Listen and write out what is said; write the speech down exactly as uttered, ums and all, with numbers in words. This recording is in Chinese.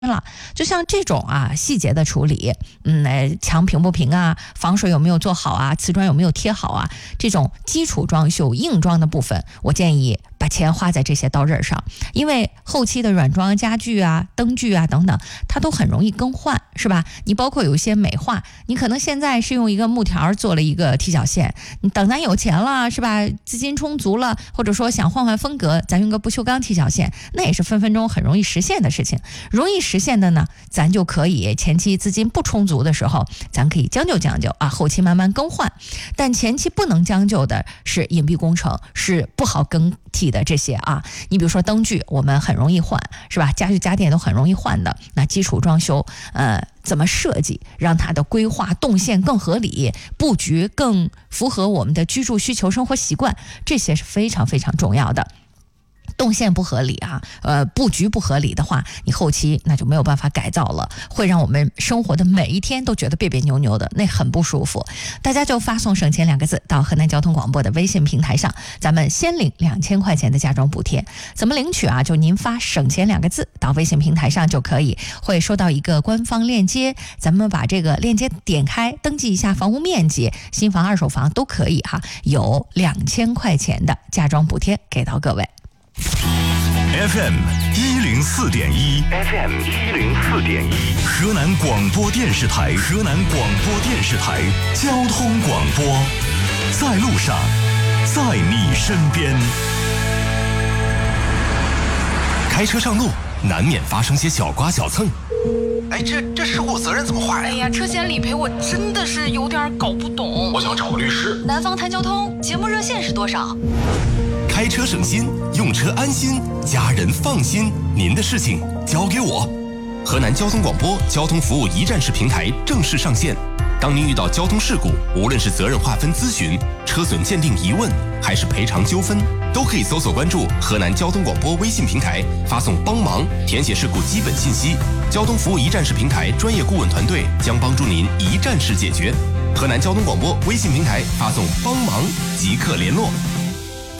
了。就像这种啊细节的处理，嗯，墙平不平啊，防水有没有做好啊，瓷砖有没有贴好啊，这种基础装修硬装的部分，我建议把钱花在这些刀刃上，因为后期的软装家具啊、灯具啊等等，它都很容易更换，是吧？你包括有一些美化，你可能现在是用一个木条做了一个踢脚线，你等咱有钱了，是吧？资金充足了，或者说想换换风格，咱用个不锈钢踢脚线，那也是分分钟很容易实现的事情。容易实现的呢，咱就可以前期资金不充足的时候，咱可以将就将就啊，后期慢慢更换。但前期不能将就的是隐蔽工程，是不好更替的这些啊。你比如说灯具，我们很容易换，是吧？家具家电都很容易换的。那基础装修，呃，怎么设计，让它的规划动线更合理，布局更符合我们的居住需求、生活习惯，这些是非常非常重要的。动线不合理啊，呃，布局不合理的话，你后期那就没有办法改造了，会让我们生活的每一天都觉得别别扭扭的，那很不舒服。大家就发送省钱两个字到河南交通广播的微信平台上，咱们先领两千块钱的家装补贴。怎么领取啊？就您发省钱两个字到微信平台上就可以，会收到一个官方链接，咱们把这个链接点开，登记一下房屋面积，新房、二手房都可以哈，有两千块钱的家装补贴给到各位。 F M 一零四点一 ，F M 一零四点一，河南广播电视台，河南广播电视台交通广播，在路上，在你身边。开车上路，难免发生些小刮小蹭。 哎，这这事故责任怎么划呀？ 哎呀，车险理赔我真的是有点搞不懂。 我想找个律师。 南方谈交通节目热线是多少？ 开车省心，用车安心，家人放心，您的事情交给我。河南交通广播交通服务一站式平台正式上线。当您遇到交通事故，无论是责任划分咨询、车损鉴定疑问，还是赔偿纠纷，都可以搜索关注河南交通广播微信平台，发送帮忙，填写事故基本信息。交通服务一站式平台专业顾问团队将帮助您一站式解决。河南交通广播微信平台发送帮忙即刻联络。